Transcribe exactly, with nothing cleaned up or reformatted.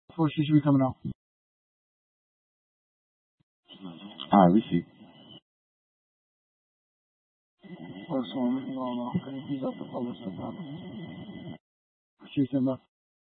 Before she should be coming out. Alright, we see. First one, no, no. He's up the public stuff. She's in the